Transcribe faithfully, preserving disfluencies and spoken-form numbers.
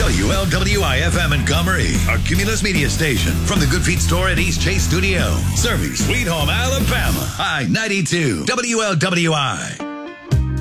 W L W I F M Montgomery, a Cumulus media station from the Good Feet store at East Chase Studio. Serving Sweet Home, Alabama. I ninety-two, W L W I.